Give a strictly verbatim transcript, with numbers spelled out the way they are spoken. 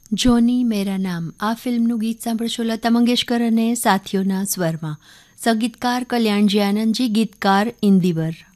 જોની મેરા નામ આ ફિલ્મનું ગીત સાંભળશો લતા મંગેશકર અને સાથીઓના સ્વરમાં. સંગીતકાર કલ્યાણજી આનંદજી, ગીતકાર ઇન્દિવર.